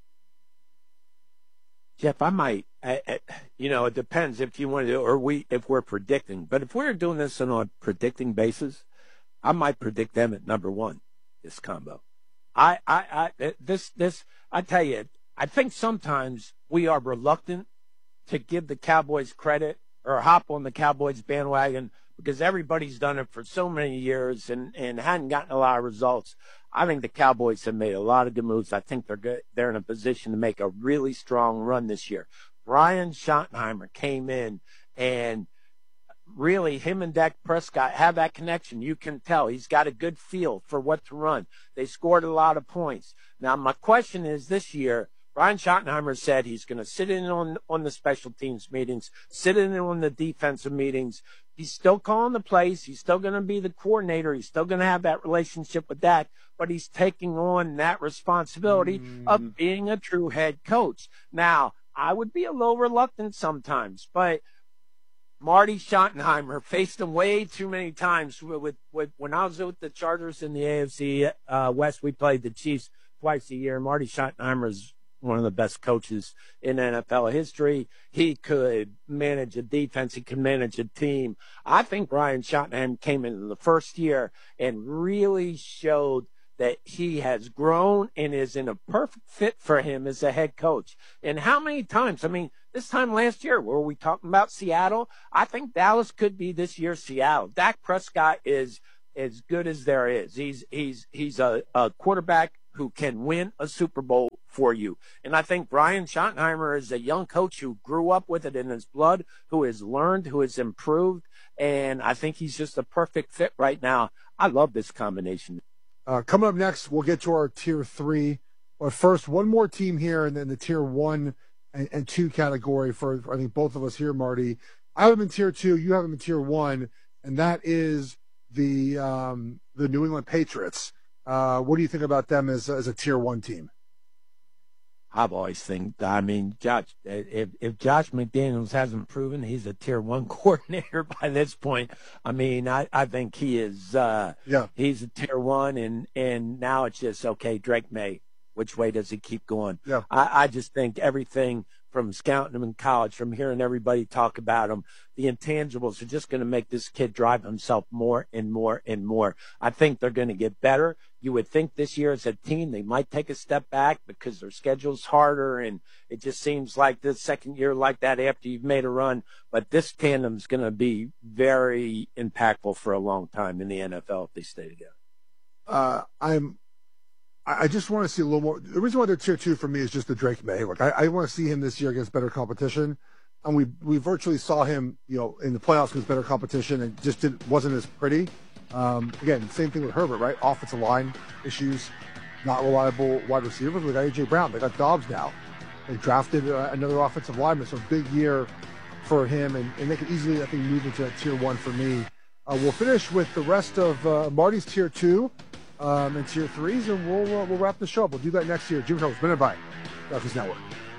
Speaker 4: Jeff, I might, I, I, you know, it depends if you want to do, or we, if we're predicting. But if we're doing this on a predicting basis, I might predict them at number one. This combo, I, I, I, this, this, I tell you, I think sometimes we are reluctant to give the Cowboys credit or hop on the Cowboys bandwagon because everybody's done it for so many years and, and hadn't gotten a lot of results. I think the Cowboys have made a lot of good moves. I think they're good. They're in a position to make a really strong run this year. Brian Schottenheimer came in and really him and Dak Prescott have that connection. You can tell he's got a good feel for what to run. They scored a lot of points. Now, my question is this year, Brian Schottenheimer said he's going to sit in on, on the special teams meetings, sit in on the defensive meetings. He's still calling the plays. He's still going to be the coordinator. He's still going to have that relationship with Dak, but he's taking on that responsibility mm. of being a true head coach. Now, I would be a little reluctant sometimes, but Marty Schottenheimer faced him way too many times. With, with, with when I was with the Chargers in the A F C uh, West, we played the Chiefs twice a year. Marty Schottenheimer's one of the best coaches in N F L history. He could manage a defense. He could manage a team. I think Brian Schottenheimer came in the first year and really showed that he has grown and is in a perfect fit for him as a head coach. And how many times? I mean, this time last year, were we talking about Seattle? I think Dallas could be this year's Seattle. Dak Prescott is as good as there is. He's he's he's a, a quarterback who can win a Super Bowl for you. And I think Brian Schottenheimer is a young coach who grew up with it in his blood, who has learned, who has improved, and I think he's just a perfect fit right now. I love this combination.
Speaker 3: Uh, coming up next, we'll get to our tier three. But first, one more team here, and then the tier one and, and two category for, for I think both of us here, Marty. I have them in tier two. You have them in tier one, and that is the um, the New England Patriots. Uh, what do you think about them as as a tier one team?
Speaker 4: I've always think, I mean, Josh, if, if Josh McDaniels hasn't proven he's a tier one coordinator by this point, I mean, I, I think he is, uh,
Speaker 3: yeah.
Speaker 4: he's a tier one, and, and now it's just, okay, Drake May, which way does he keep going?
Speaker 3: Yeah.
Speaker 4: I, I just think everything from scouting him in college, from hearing everybody talk about him, the intangibles are just going to make this kid drive himself more and more and more. I think they're going to get better. You would think this year as a team they might take a step back because their schedule's harder, and it just seems like the second year like that after you've made a run. But this tandem's going to be very impactful for a long time in the N F L if they stay together.
Speaker 3: Uh, I'm. I just want to see a little more. The reason why they're tier two for me is just the Drake May. Look, I, I want to see him this year against better competition, and we we virtually saw him, you know, in the playoffs against better competition, and just didn't, wasn't as pretty. Um, again, same thing with Herbert, right? Offensive line issues, not reliable wide receivers. We got A J Brown. They got Dobbs now. They drafted uh, another offensive lineman, so big year for him, and, and they could easily, I think, move into that tier one for me. Uh, we'll finish with the rest of uh, Marty's tier two. Um, and tier threes, and we'll uh, we'll wrap the show up. We'll do that next year. Jim Show, presented by DraftKings Network.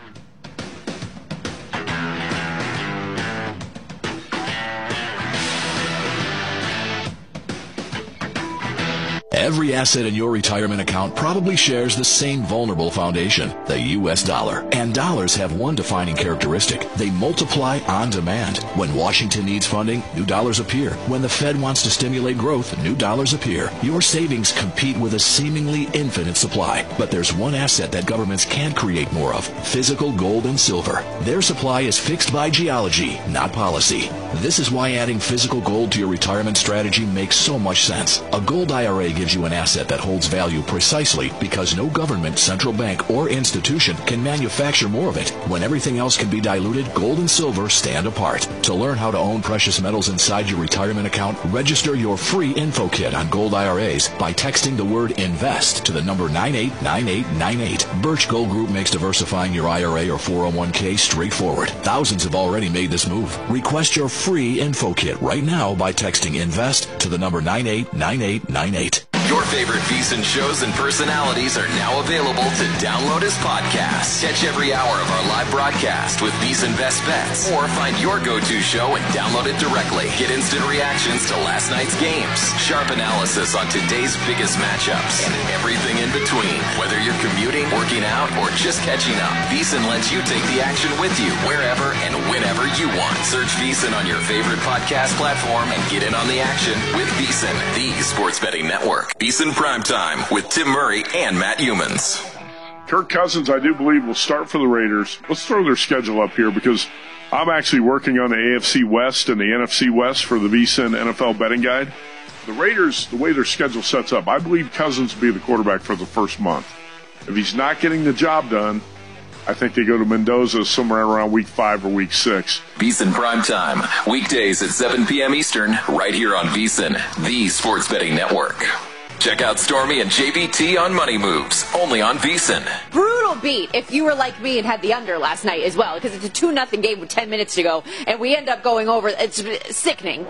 Speaker 6: Every asset in your retirement account probably shares the same vulnerable foundation, the U S dollar. And dollars have one defining characteristic. They multiply on demand. When Washington needs funding, new dollars appear. When the Fed wants to stimulate growth, new dollars appear. Your savings compete with a seemingly infinite supply. But there's one asset that governments can't create more of: physical gold and silver. Their supply is fixed by geology, not policy. This is why adding physical gold to your retirement strategy makes so much sense. A gold I R A gives you an asset that holds value precisely because no government, central bank, or institution can manufacture more of it. When everything else can be diluted, gold and silver stand apart. To learn how to own precious metals inside your retirement account, register your free info kit on gold I R As by texting the word INVEST to the number nine eight nine eight nine eight. Birch Gold Group makes diversifying your I R A or four oh one k straightforward. Thousands have already made this move. Request your free info kit right now by texting INVEST to the number nine eight nine eight nine eight.
Speaker 12: Your favorite VSiN shows and personalities are now available to download as podcasts. Catch every hour of our live broadcast with VSiN Best Bets, or find your go-to show and download it directly. Get instant reactions to last night's games, sharp analysis on today's biggest matchups, and everything in between. Whether you're commuting, working out, or just catching up, VSiN lets you take the action with you wherever and whenever you want. Search VSiN on your favorite podcast platform and get in on the action with VSiN, the sports betting network. VSiN Primetime with Tim Murray and Matt Humans.
Speaker 7: Kirk Cousins, I do believe, will start for the Raiders. Let's throw their schedule up here because I'm actually working on the A F C West and the N F C West for the VSiN N F L betting guide. The Raiders, the way their schedule sets up, I believe Cousins will be the quarterback for the first month. If he's not getting the job done, I think they go to Mendoza somewhere around week five or week six.
Speaker 12: VSiN Primetime, weekdays at seven p.m. Eastern, right here on VSiN, the sports betting network. Check out Stormy and J V T on Money Moves, only on VSiN.
Speaker 23: Brutal beat if you were like me and had the under last night as well, because it's a two nothing game with ten minutes to go, and we end up going over. It's sickening.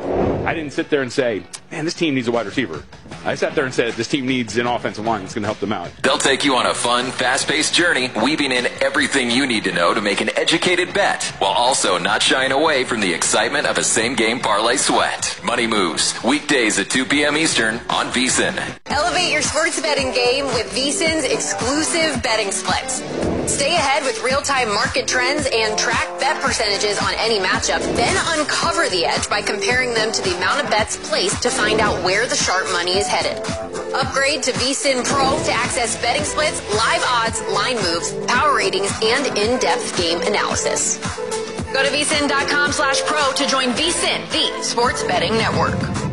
Speaker 5: I didn't sit there and say, man, this team needs a wide receiver. I sat there and said, this team needs an offensive line that's going to help them out.
Speaker 12: They'll take you on a fun, fast-paced journey, weaving in everything you need to know to make an educated bet, while also not shying away from the excitement of a same-game parlay sweat. Money Moves, weekdays at two p.m. Eastern on VSiN.
Speaker 23: Elevate your sports betting game with VSiN's exclusive betting splits. Stay ahead with real-time market trends and track bet percentages on any matchup, then uncover the edge by comparing them to the amount of bets placed to find out where the sharp money is headed. Upgrade to VSiN Pro to access betting splits, live odds, line moves, power ratings, and in-depth game analysis. Go to VSiN.com slash pro to join VSiN, the sports betting network.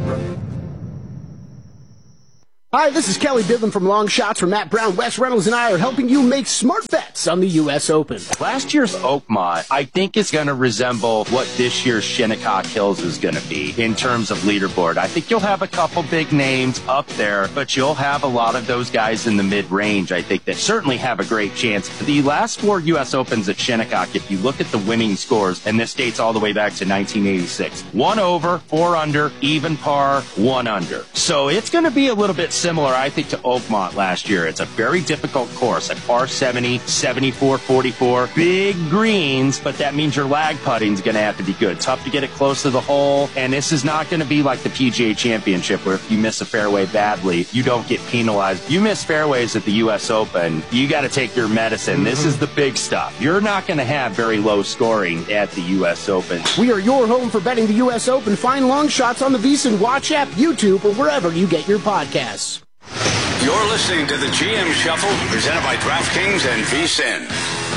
Speaker 8: Hi, this is Kelly Bidlin from Long Shots for Matt Brown. Wes Reynolds and I are helping you make smart bets on the U S Open.
Speaker 9: Last year's Oakmont, I think, is going to resemble what this year's Shinnecock Hills is going to be in terms of leaderboard. I think you'll have a couple big names up there, but you'll have a lot of those guys in the mid-range, I think, that certainly have a great chance. The last four U S Opens at Shinnecock, if you look at the winning scores, and this dates all the way back to nineteen eighty-six, one over, four under, even par, one under. So it's going to be a little bit similar, I think, to Oakmont last year. It's a very difficult course, a par seventy, seventy-four, forty-four, big greens, but that means your lag putting is going to have to be good. Tough to get it close to the hole, and this is not going to be like the P G A Championship where if you miss a fairway badly, you don't get penalized. You miss fairways at the U S Open, you got to take your medicine. Mm-hmm. This is the big stuff. You're not going to have very low scoring at the U S Open.
Speaker 8: We are your home for betting the U S Open. Find Long Shots on the VSiN Watch app, YouTube, or wherever you get your podcasts.
Speaker 2: You're listening to the G M Shuffle, presented by DraftKings and VSiN.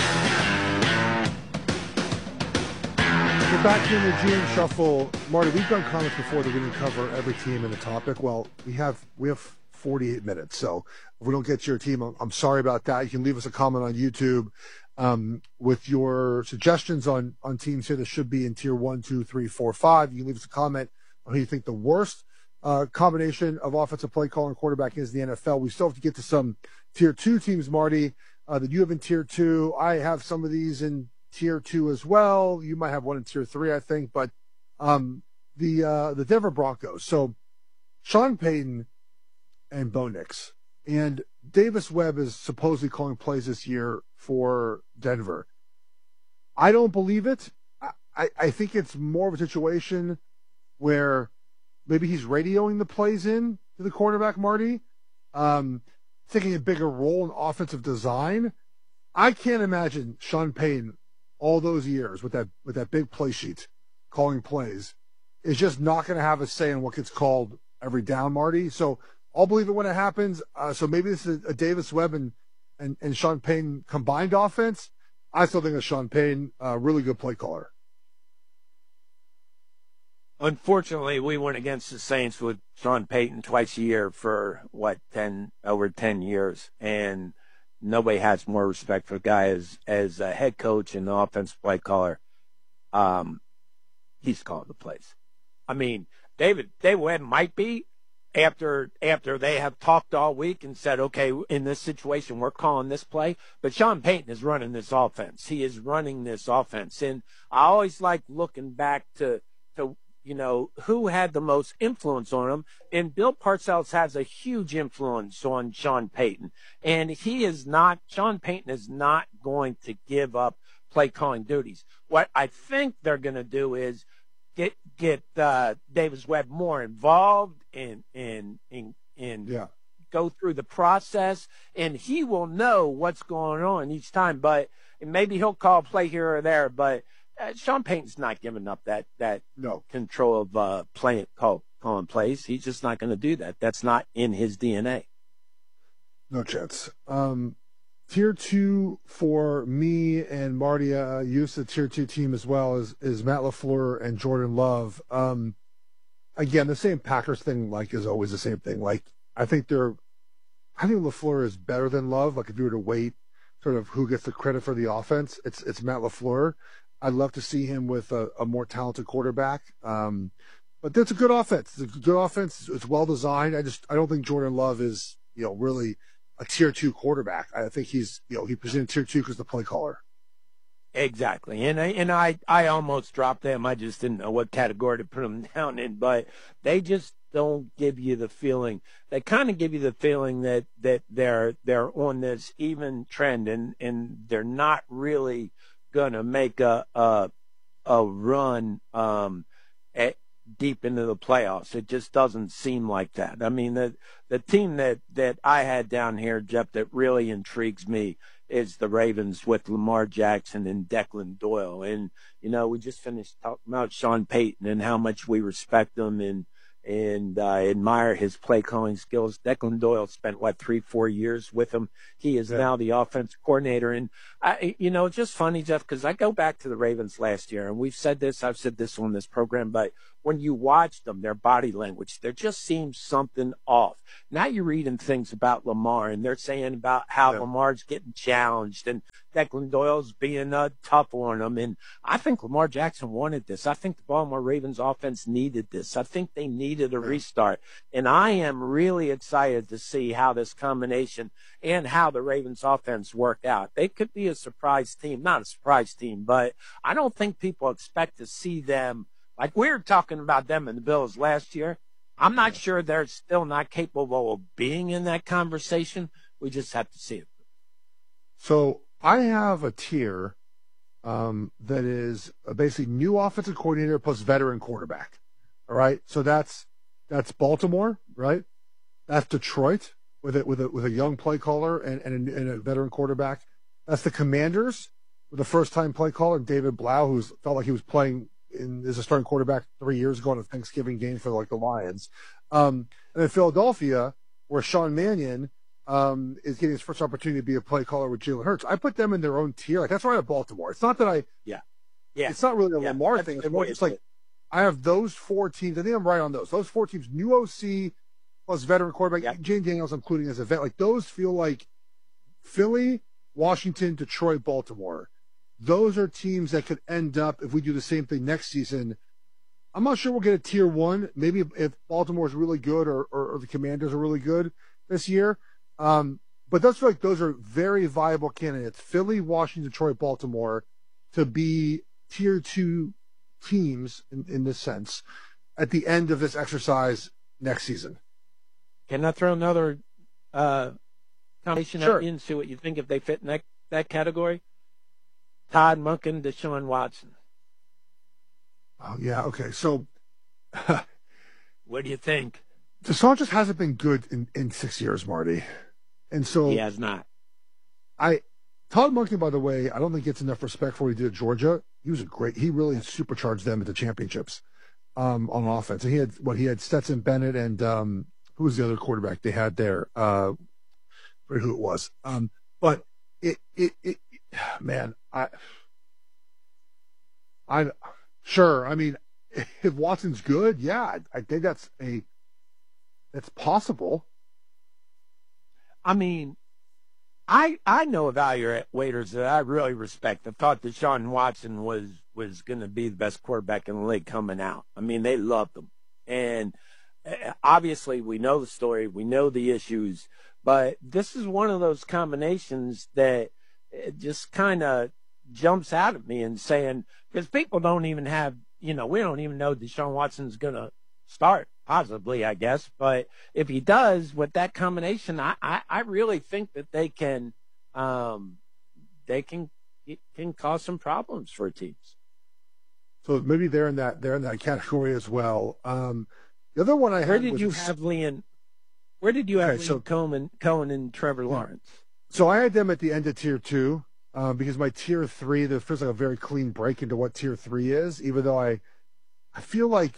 Speaker 3: We're back here in the G M Shuffle. Marty, we've done comments before that we didn't cover every team in the topic. Well, we have we have forty-eight minutes, so if we don't get to your team, I'm, I'm sorry about that. You can leave us a comment on YouTube um, with your suggestions on, on teams here that should be in tier one, two, three, four, five. You can leave us a comment on who you think the worst Uh, combination of offensive play call and quarterback is the N F L. We still have to get to some tier two teams, Marty, uh, that you have in tier two. I have some of these in tier two as well. You might have one in tier three, I think, but um, the uh, the Denver Broncos. So Sean Payton and Bo Nix, and Davis Webb is supposedly calling plays this year for Denver. I don't believe it. I, I think it's more of a situation where maybe he's radioing the plays in to the quarterback, Marty, um, taking a bigger role in offensive design. I can't imagine Sean Payton all those years with that with that big play sheet calling plays is just not going to have a say in what gets called every down, Marty. So I'll believe it when it happens. Uh, so maybe this is a Davis Webb and, and, and Sean Payton combined offense. I still think of Sean Payton, a uh, really good play caller.
Speaker 4: Unfortunately, we went against the Saints with Sean Payton twice a year for, what, ten over ten years. And nobody has more respect for the guy as, as a head coach and the offensive play caller. Um, he's calling the plays. I mean, David, David Webb might be after after they have talked all week and said, okay, in this situation, we're calling this play. But Sean Payton is running this offense. He is running this offense. And I always like looking back to, to you know, who had the most influence on him. And Bill Parcells has a huge influence on Sean Payton. And he is not, Sean Payton is not going to give up play calling duties. What I think they're going to do is get, get, uh, Davis Webb more involved in, in, in, in,
Speaker 3: yeah.
Speaker 4: go through the process, and he will know what's going on each time. But maybe he'll call a play here or there, but Uh, Sean Payton's not giving up that that
Speaker 3: no.
Speaker 4: control of uh, playing call, calling plays. He's just not going to do that. That's not in his D N A.
Speaker 3: No chance. Um, tier two for me and Marty, uh, used to tier two team as well is is Matt LaFleur and Jordan Love. Um, again, the same Packers thing, like, is always the same thing. Like, I think they're, I think LaFleur is better than Love. Like, if you were to weight sort of who gets the credit for the offense, it's it's Matt LaFleur. I'd love to see him with a, a more talented quarterback. Um, but that's a good offense. It's a good offense. It's well designed. I just, I don't think Jordan Love is, you know, really a tier two quarterback. I think he's, you know, he presented tier two because the play caller.
Speaker 4: Exactly. And I, and I, I almost dropped them. I just didn't know what category to put them down in, but they just don't give you the feeling. They kind of give you the feeling that, that they're, they're on this even trend and, and they're not really going to make a, a, a run, um, at, deep into the playoffs. It just doesn't seem like that. I mean, the, the team that, that I had down here, Jeff, that really intrigues me is the Ravens with Lamar Jackson and Declan Doyle. And, you know, we just finished talking about Sean Payton and how much we respect him and, and uh, admire his play calling skills. Declan Doyle spent, what, three, four years with him. He is yeah. now the offense coordinator. And, I, you know, it's just funny, Jeff, because I go back to the Ravens last year, and we've said this, I've said this on this program, but when you watch them, their body language, there just seems something off. Now you're reading things about Lamar, and they're saying about how yeah. Lamar's getting challenged and Declan Doyle's being uh, tough on him. And I think Lamar Jackson wanted this. I think the Baltimore Ravens offense needed this. I think they needed a restart. And I am really excited to see how this combination and how the Ravens offense work out. They could be a surprise team, not a surprise team, but I don't think people expect to see them. Like we were talking about them and the Bills last year. I'm not yeah. sure they're still not capable of being in that conversation. We just have to see it.
Speaker 3: So I have a tier um, that is basically new offensive coordinator plus veteran quarterback. All right. So that's that's Baltimore, right? That's Detroit with it with a with a young play caller and, and, a, and a veteran quarterback. That's the Commanders with a first time play caller, David Blau, who's felt like he was playing in as a starting quarterback three years ago in a Thanksgiving game for like the Lions. Um, and then Philadelphia, where Sean Mannion um, is getting his first opportunity to be a play caller with Jalen Hurts. I put them in their own tier. Like that's why I have Baltimore. It's not that I,
Speaker 4: yeah, yeah,
Speaker 3: it's not really a
Speaker 4: yeah.
Speaker 3: Lamar
Speaker 4: that's
Speaker 3: thing. It's more just like
Speaker 4: it.
Speaker 3: I have those four teams. I think I'm right on those. Those four teams, new O C plus veteran quarterback, yeah. Jane Daniels, including as a vet. Like those feel like Philly, Washington, Detroit, Baltimore. Those are teams that could end up, if we do the same thing next season, I'm not sure we'll get a tier one. Maybe if, if Baltimore is really good or, or, or the Commanders are really good this year. Um, but those feel like those are very viable candidates. Philly, Washington, Detroit, Baltimore to be tier two teams in, in this sense at the end of this exercise next season.
Speaker 4: Can I throw another uh, combination
Speaker 3: sure.
Speaker 4: up in, see what you think if they fit in that, that category? Todd Monken, Deshaun Watson.
Speaker 3: Oh, yeah, okay. So,
Speaker 4: what do you think?
Speaker 3: Deshaun just hasn't been good in, in six years, Marty. And so.
Speaker 4: He has not.
Speaker 3: I, Todd Monken, by the way, I don't think gets enough respect for what he did at Georgia. He was a great, he really supercharged them at the championships um, on offense. And he had, what, he had Stetson Bennett and um, who was the other quarterback they had there? Uh, I forget who it was. Um, but it, it, it, man, I, I, sure. I mean, if Watson's good, yeah, I, I think that's a, that's possible.
Speaker 4: I mean, I I know evaluators that I really respect. I thought Deshaun Watson was was going to be the best quarterback in the league coming out. I mean, they loved him, and obviously we know the story, we know the issues, but this is one of those combinations that just kind of jumps out at me and saying, because people don't even have, you know, we don't even know Deshaun Watson's going to start, possibly, I guess. But if he does, with that combination, I, I, I really think that they can, um, they can, it can cause some problems for teams.
Speaker 3: So maybe they're in that, they're in that category as well. Um, the other one I
Speaker 4: where
Speaker 3: had
Speaker 4: did
Speaker 3: was
Speaker 4: you have Liam? Where did you have
Speaker 3: okay,
Speaker 4: Liam
Speaker 3: so,
Speaker 4: Cohen, Cohen and Trevor Lawrence?
Speaker 3: So I had them at the end of tier two. Uh, because my tier three, there feels like a very clean break into what tier three is, even though I I feel like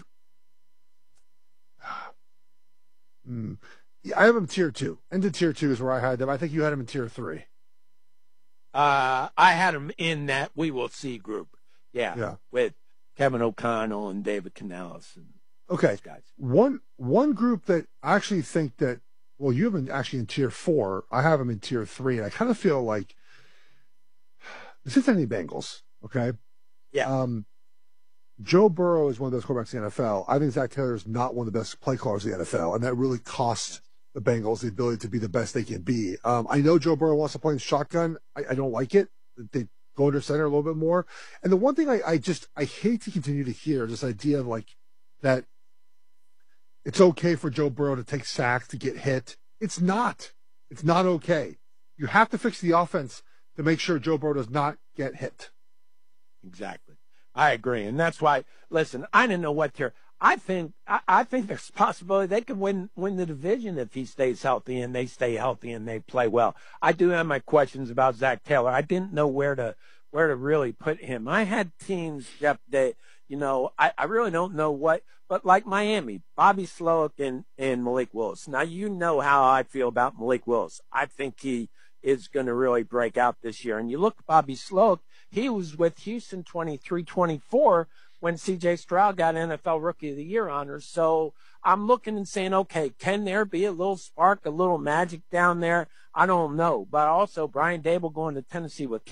Speaker 3: hmm, yeah, I have them tier two. End of tier two is where I had them. I think you had them in tier three.
Speaker 4: Uh, I had them in that we will see group. Yeah.
Speaker 3: Yeah.
Speaker 4: With Kevin O'Connell and David Canales. And
Speaker 3: okay.
Speaker 4: Those guys.
Speaker 3: One, one group that I actually think that, well, you have them actually in tier four. I have them in tier three. And I kind of feel like the Cincinnati Bengals, okay?
Speaker 4: Yeah.
Speaker 3: Um, Joe Burrow is one of those quarterbacks in the N F L. I think Zach Taylor is not one of the best play callers in the N F L, and that really costs the Bengals the ability to be the best they can be. Um, I know Joe Burrow wants to play in shotgun. I, I don't like it. They go under center a little bit more. And the one thing I, I just, I hate to continue to hear this idea of like that it's okay for Joe Burrow to take sacks, to get hit. It's not. It's not okay. You have to fix the offense to make sure Joe Burrow does not get hit.
Speaker 4: Exactly. I agree. And that's why, listen, I didn't know what you're, I think, I, I think there's a possibility they could win, win the division if he stays healthy and they stay healthy and they play well. I do have my questions about Zach Taylor. I didn't know where to, where to really put him. I had teams, Jeff, that, you know, I, I really don't know what, but like Miami, Bobby Slowick and, and Malik Willis. Now, you know how I feel about Malik Willis. I think he is going to really break out this year. And you look at Bobby Slowick, he was with Houston twenty-three twenty-four when C J Stroud got N F L Rookie of the Year honors. So I'm looking and saying, okay, can there be a little spark, a little magic down there? I don't know. But also, Brian Dable going to Tennessee with